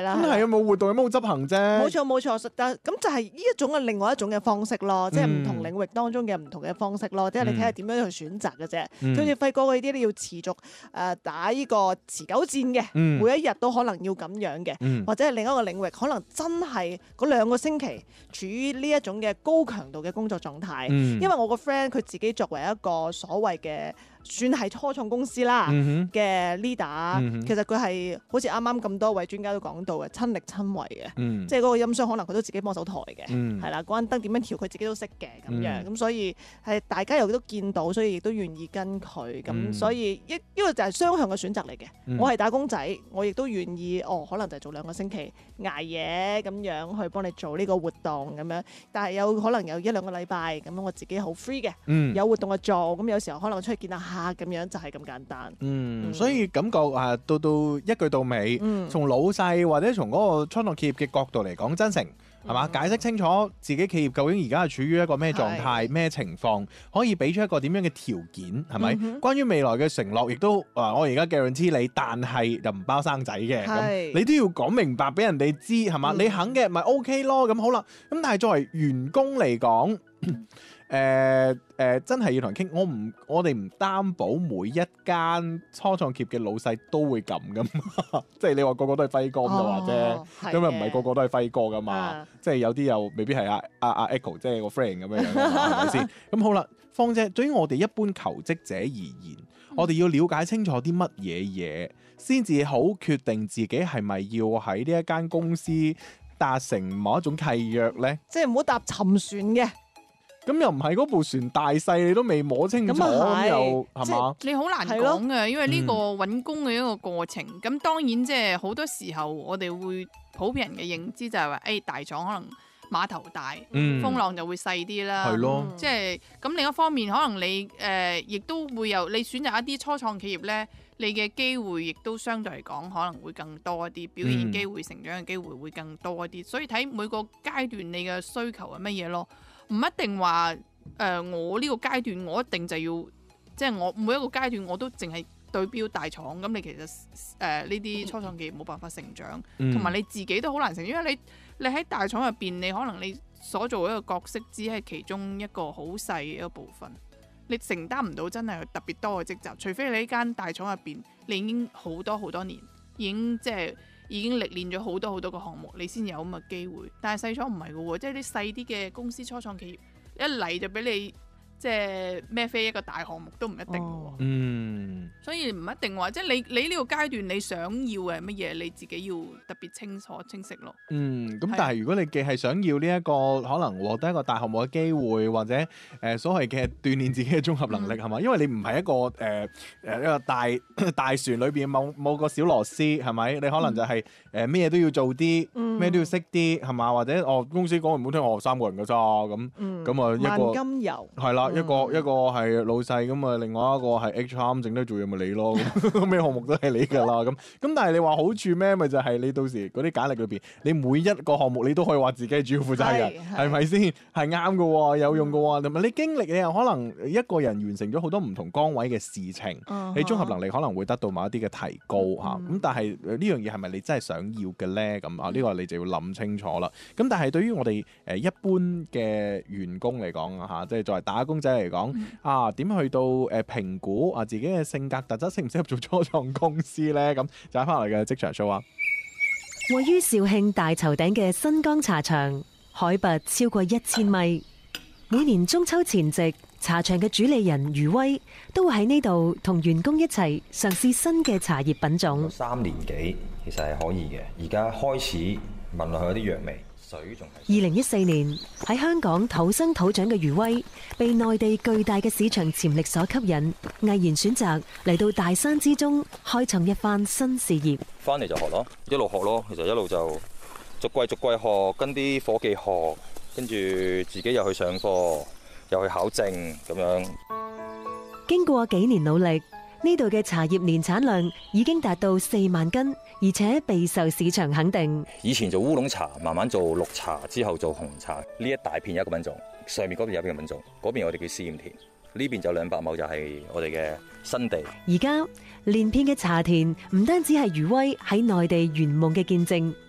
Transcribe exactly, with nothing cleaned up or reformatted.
啦。 咁係啊，冇活動有冇執行啫。 冇錯冇錯，但咁就係呢一種嘅另外一種嘅方式咯，即係唔同領域當中嘅唔同嘅方式咯，即係你睇下點樣去選擇嘅啫。 嗯好似輝哥嗰啲你要持續誒打呢個持久戰嘅， 嗯每一日都可能要咁樣嘅， 嗯或者係另一個領域，可能真係嗰兩個星期處於呢一種嘅高強度嘅工作狀態。 嗯因為我個 friend 佢自己作為一個所謂嘅算係初創公司啦嗯哼嘅 leader， 嗯哼其實佢係好似啱啱咁多位專家都講到嘅，親力親為嘅。 嗯即係嗰個音箱可能佢都自己幫手抬嘅， 嗯係啦、嗰間燈點樣調佢自己都識嘅咁樣，咁、 嗯所以係大家又都見到，所以亦都願意跟佢，咁、 嗯所以一呢個就係雙向嘅選擇嚟嘅。 嗯我係打工仔，我亦都願意哦，可能就係做兩個星期捱夜咁樣去幫你做呢個活動咁樣，但係有可能有一兩個禮拜咁我自己好 free 嘅， 嗯有活動去做，咁有時候可能出去見下客咁樣，就係咁簡單。 嗯，所以感覺啊，到到一句到尾， 嗯從老細或者從嗰個初創企業嘅角度嚟講，真誠係嘛，解釋清楚自己企業究竟而家係處於一個咩狀態、咩情況，可以俾出一個點樣嘅條件，係咪？ 嗯哼關於未來嘅承諾，亦都啊，我而家 guarantee你，但係就唔包生仔嘅，咁係你都要講明白俾人哋知，係嘛？ 嗯你肯嘅咪 OK 咯，咁好啦。咁但係作為員工嚟講，誒誒、呃呃，真係要同人傾，我唔，我哋唔擔保每一間初創企業嘅老細都會咁噶嘛，即係你話個個都係輝哥咁就話啫， 哦咁又唔係個個都係輝哥噶嘛， 啊即係有啲又未必係阿阿阿 Echo 即係個 friend 咁樣樣㗎嘛，係咪先？咁好啦，芳姐，對於我哋一般求職者而言，我哋要了解清楚啲乜嘢嘢，先至好決定自己係咪要喺呢一間公司達成某一種契約呢？ 即係唔好搭沉船嘅。 咁又唔係嗰部船大細你都未摸清楚， 咁啊係又係嘛？ 你好難講嘅，因為呢個揾工嘅一個過程。咁、當然即係好多時候，我哋會普遍人嘅認知就係話，誒、哎、大廠可能碼頭大， 嗯風浪就會細啲啦。 係咯即係咁另一方面，可能你誒亦、都會有你選擇一啲初創企業咧，你嘅機會亦都相對嚟講可能會更多一啲，表現機會、成長嘅機會會更多一啲。所以睇每個階段你嘅需求係乜嘢咯。唔一定話誒、呃，我呢個階段我一定就要，即係我每一個階段我都淨係對標大廠。咁你其實誒呢啲初創企業冇辦法成長，同埋、 嗯、 你自己都好難成長，因為你你喺大廠入邊，你可能你所做嘅一個角色只係其中一個好細嘅一個部分，你承擔唔到真係特別多嘅職責。除非你喺間大廠入邊，你已經好多好多年，已經即係。已經歷練咗好多好多個項目，你先有咁嘅機會。但係細廠唔係嘅喎，即係啲細啲嘅公司初創企業，一嚟就俾你即係孭飛一個大項目都唔一定嘅喎。 哦嗯， 所以唔一定話，即係你你呢個階段你想要嘅係乜嘢，你自己要特別清楚清晰咯。 嗯，咁係啊但係如果你既係想要呢、這、一個可能獲得一個大項目嘅機會，或者誒、呃、所謂嘅鍛鍊自己嘅綜合能力係嘛、 嗯？ 因為你唔係一個誒誒、呃、一個大大船裏邊冇冇個小螺絲係咪？你可能就係誒咩嘢都要做啲，咩、 嗯都要識啲係嘛？或者哦公司講唔好聽，我三個人㗎咋咁， 嗯咁啊一個萬金油係啦， 嗯一個一個係老細咁啊，另外一個係 H R 整得做嘢咪你咯，咁咩項目都係你㗎啦，咁咁但係你話好處咩？咪就係你到時嗰啲簡歷裏邊，你每一個項目你都可以話自己係主要負責人， 係係咪先？係啱㗎喎，有用㗎喎，同埋你經歷你又可能一個人完成咗好多唔同崗位嘅事情， 嗯你綜合能力可能會得到某一啲嘅提高嚇。咁、 嗯但係呢樣嘢係咪你真係想要嘅咧？咁啊呢個你就要諗清楚啦。咁但係對於我哋誒一般嘅員工嚟講啊嚇，即係作為打工仔嚟講。 嗯啊，點去到誒、呃、評估啊自己嘅性格特質適唔適合做初創公司呢？咁就喺翻嚟嘅職場 show 啊！ 位於肇慶大頭頂嘅新江茶場，海拔超過一千米。每年中秋前夕，茶場嘅主理人余威都會喺呢度同員工一齊嘗試新嘅茶葉品種。 三年幾其實係可以嘅，而家開始聞落去有啲藥味。水仲係。 二零一四年喺香港土生土長嘅余威，被內地巨大嘅市場潛力所吸引，毅然選擇嚟到大山之中，開創一番新事業。 翻嚟就學咯，一路學咯，其實一路就逐季逐季學，跟啲伙計學，跟住自己又去上課，又去考證咁樣。 經過幾年努力，呢度嘅茶葉年產量已經達到四萬斤，而且備受市場肯定。 以前做烏龍茶，慢慢做綠茶，之後做紅茶。呢一大片有一個品種，上面嗰邊有一個品種，嗰邊我哋叫試驗田，呢邊就兩百畝就係我哋嘅新地。 而家連片嘅茶田唔單止係余威喺內地圓夢嘅見證。